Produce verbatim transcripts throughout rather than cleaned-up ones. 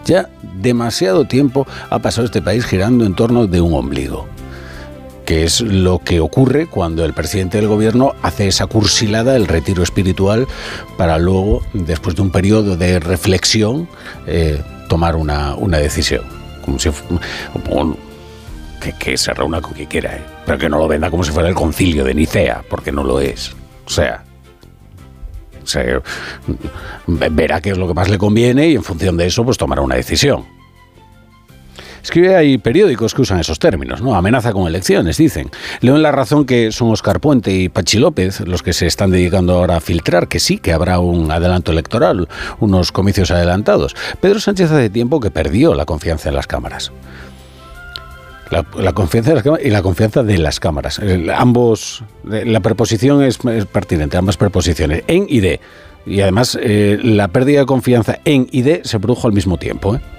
Ya demasiado tiempo ha pasado este país girando en torno de un ombligo, que es lo que ocurre cuando el presidente del gobierno hace esa cursilada, el retiro espiritual, para luego, después de un periodo de reflexión, eh, tomar una, una decisión. Como si como, que, que se reúna con quien quiera, ¿eh? Pero que no lo venda como si fuera el concilio de Nicea, porque no lo es. O sea, o sea, verá qué es lo que más le conviene y en función de eso pues tomará una decisión. Es que hay periódicos que usan esos términos, ¿no? Amenaza con elecciones, dicen. Leo en La Razón que son Óscar Puente y Pachi López los que se están dedicando ahora a filtrar que sí, que habrá un adelanto electoral, unos comicios adelantados. Pedro Sánchez hace tiempo que perdió la confianza en las cámaras. La, la confianza de las cámaras y la confianza de las cámaras. El, ambos, la preposición es, es pertinente, ambas preposiciones, en y de. Y además, eh, la pérdida de confianza en y de se produjo al mismo tiempo, ¿eh?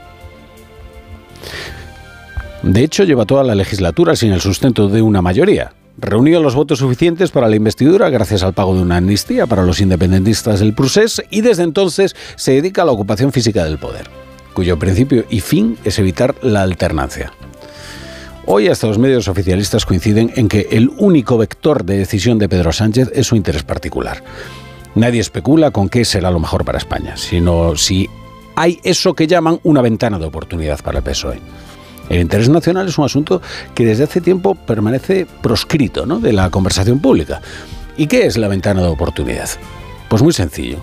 De hecho, lleva toda la legislatura sin el sustento de una mayoría. Reunió los votos suficientes para la investidura gracias al pago de una amnistía para los independentistas del procés y desde entonces se dedica a la ocupación física del poder, cuyo principio y fin es evitar la alternancia. Hoy hasta los medios oficialistas coinciden en que el único vector de decisión de Pedro Sánchez es su interés particular. Nadie especula con qué será lo mejor para España, sino si hay eso que llaman una ventana de oportunidad para el P S O E. El interés nacional es un asunto que desde hace tiempo permanece proscrito, ¿no?, de la conversación pública. ¿Y qué es la ventana de oportunidad? Pues muy sencillo.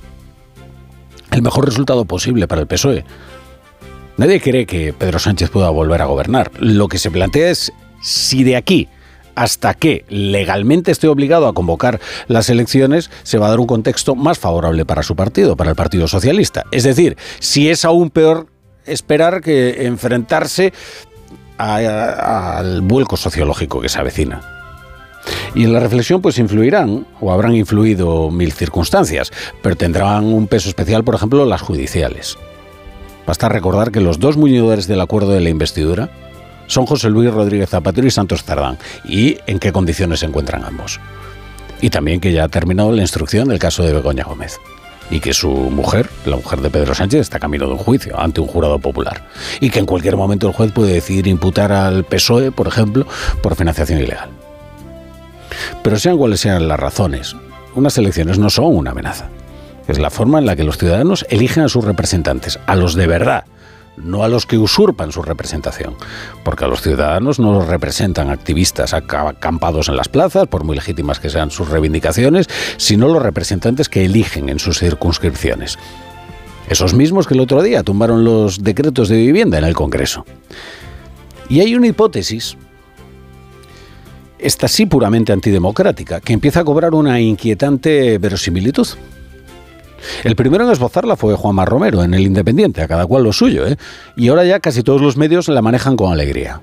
El mejor resultado posible para el P S O E. Nadie cree que Pedro Sánchez pueda volver a gobernar. Lo que se plantea es si de aquí hasta que legalmente esté obligado a convocar las elecciones se va a dar un contexto más favorable para su partido, para el Partido Socialista. Es decir, si es aún peor esperar que enfrentarse a, a, al vuelco sociológico que se avecina. Y en la reflexión pues influirán, o habrán influido mil circunstancias, pero tendrán un peso especial, por ejemplo, las judiciales. Basta recordar que los dos muñidores del acuerdo de la investidura son José Luis Rodríguez Zapatero y Santos Cerdán, y en qué condiciones se encuentran ambos. Y también que ya ha terminado la instrucción del caso de Begoña Gómez. Y que su mujer, la mujer de Pedro Sánchez, está camino de un juicio ante un jurado popular. Y que en cualquier momento el juez puede decidir imputar al P S O E, por ejemplo, por financiación ilegal. Pero sean cuales sean las razones, unas elecciones no son una amenaza. Es la forma en la que los ciudadanos eligen a sus representantes, a los de verdad, no a los que usurpan su representación, porque a los ciudadanos no los representan activistas acampados en las plazas, por muy legítimas que sean sus reivindicaciones, sino los representantes que eligen en sus circunscripciones. Esos mismos que el otro día tumbaron los decretos de vivienda en el Congreso. Y hay una hipótesis, esta sí puramente antidemocrática, que empieza a cobrar una inquietante verosimilitud. El primero en esbozarla fue Juanma Romero en El Independiente, a cada cual lo suyo, ¿eh? Y ahora ya casi todos los medios la manejan con alegría.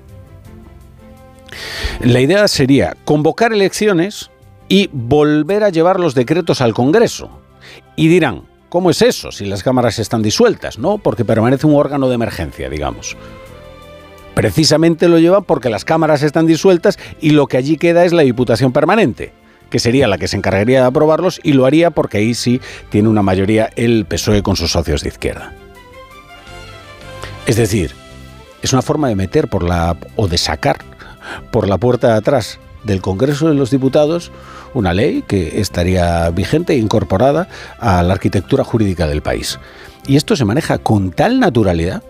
La idea sería convocar elecciones y volver a llevar los decretos al Congreso. Y dirán, ¿cómo es eso si las cámaras están disueltas? No, porque permanece un órgano de emergencia, digamos. Precisamente lo llevan porque las cámaras están disueltas y lo que allí queda es la Diputación Permanente, que sería la que se encargaría de aprobarlos, y lo haría porque ahí sí tiene una mayoría el P S O E con sus socios de izquierda. Es decir, es una forma de meter por la o de sacar por la puerta de atrás del Congreso de los Diputados una ley que estaría vigente e incorporada a la arquitectura jurídica del país. Y esto se maneja con tal naturalidad.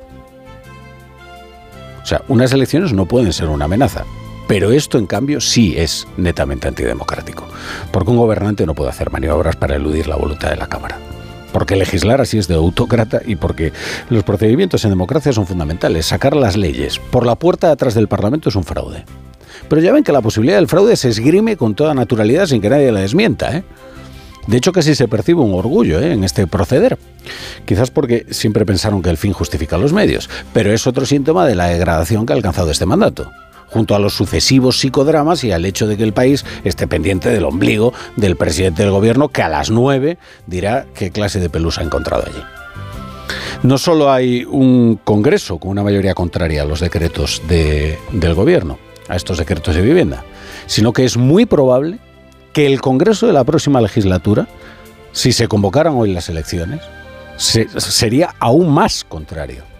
O sea, unas elecciones no pueden ser una amenaza. Pero esto, en cambio, sí es netamente antidemocrático, porque un gobernante no puede hacer maniobras para eludir la voluntad de la Cámara, porque legislar así es de autócrata y porque los procedimientos en democracia son fundamentales. Sacar las leyes por la puerta de atrás del Parlamento es un fraude. Pero ya ven que la posibilidad del fraude se esgrime con toda naturalidad sin que nadie la desmienta, ¿eh? De hecho, casi se percibe un orgullo, ¿eh?, en este proceder. Quizás porque siempre pensaron que el fin justifica los medios, pero es otro síntoma de la degradación que ha alcanzado este mandato, junto a los sucesivos psicodramas y al hecho de que el país esté pendiente del ombligo del presidente del gobierno, que a las nueve dirá qué clase de pelusa ha encontrado allí. No solo hay un Congreso con una mayoría contraria a los decretos de, del gobierno, a estos decretos de vivienda, sino que es muy probable que el Congreso de la próxima legislatura, si se convocaran hoy las elecciones, se, sería aún más contrario